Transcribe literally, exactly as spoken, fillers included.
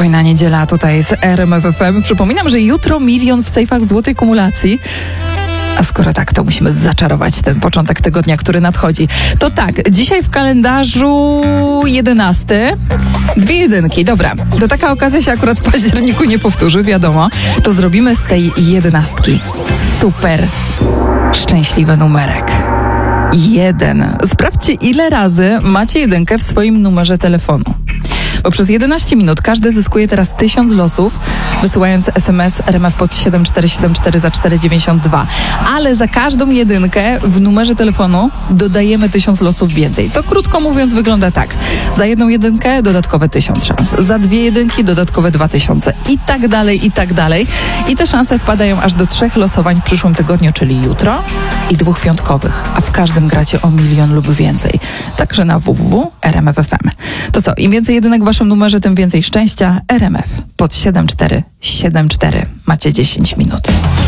spokojna niedziela tutaj z R M F F M. Przypominam, że jutro milion w sejfach w złotej kumulacji. A skoro tak, to musimy zaczarować ten początek tygodnia, który nadchodzi. To tak, dzisiaj w kalendarzu jedenasty. Dwie jedynki, dobra. To taka okazja się akurat w październiku nie powtórzy, wiadomo. To zrobimy z tej jedenastki super szczęśliwy numerek. Jeden. Sprawdźcie, ile razy macie jedynkę w swoim numerze telefonu. Bo przez jedenaście minut każdy zyskuje teraz tysiąc losów, wysyłając S M S R M F pod siedem cztery siedem cztery za cztery dziewięćdziesiąt dwa. Ale za każdą jedynkę w numerze telefonu dodajemy tysiąc losów więcej. To krótko mówiąc wygląda tak. Za jedną jedynkę dodatkowe tysiąc szans. Za dwie jedynki dodatkowe dwa tysiące. I tak dalej, i tak dalej. I te szanse wpadają aż do trzech losowań w przyszłym tygodniu, czyli jutro i dwóch piątkowych. A w każdym gracie o milion lub więcej. Także na w w w kropka r m f f m. To co, im więcej jedynek w waszym numerze, tym więcej szczęścia. R M F pod siedem cztery siedem cztery. Macie dziesięć minut.